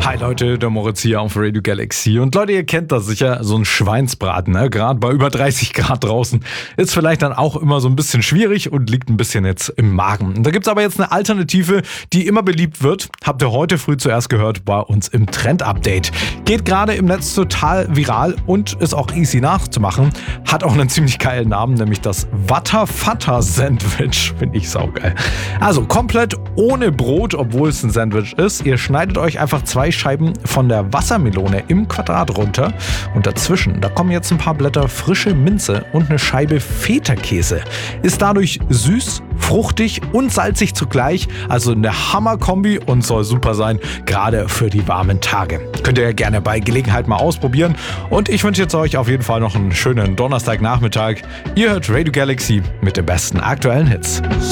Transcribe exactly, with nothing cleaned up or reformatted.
Hi Leute, der Moritz hier auf Radio Galaxy. Und Leute, ihr kennt das sicher, so ein Schweinsbraten, ne? Gerade bei über dreißig Grad draußen, ist vielleicht dann auch immer so ein bisschen schwierig und liegt ein bisschen jetzt im Magen. Und da gibt's aber jetzt eine Alternative, die immer beliebt wird. Habt ihr heute früh zuerst gehört bei uns im Trend-Update. Geht gerade im Netz total viral und ist auch easy nachzumachen. Hat auch einen ziemlich geilen Namen, nämlich das Watter-Fatter-Sandwich. Finde ich saugeil. Also komplett ohne Brot, obwohl es ein Sandwich ist. Ihr schneidet euch einfach zwei Scheiben von der Wassermelone im Quadrat runter und dazwischen, da kommen jetzt ein paar Blätter frische Minze und eine Scheibe Feta-Käse. Ist dadurch süß, fruchtig und salzig zugleich, also eine Hammer-Kombi und soll super sein, gerade für die warmen Tage. Könnt ihr ja gerne bei Gelegenheit mal ausprobieren und ich wünsche jetzt euch auf jeden Fall noch einen schönen Donnerstagnachmittag. Ihr hört Radio Galaxy mit den besten aktuellen Hits.